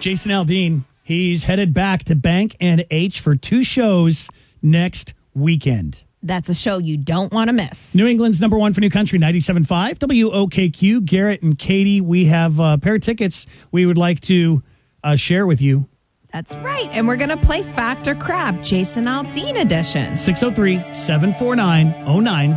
Jason Aldean, he's headed back to Bank and H for 2 shows next weekend. That's a show you don't want to miss. New England's number 1 for New Country, 97.5 WOKQ. Garrett and Katie, we have a pair of tickets we would like to share with you. That's right. And we're going to play Fact or Crap, Jason Aldean edition. 603-749-09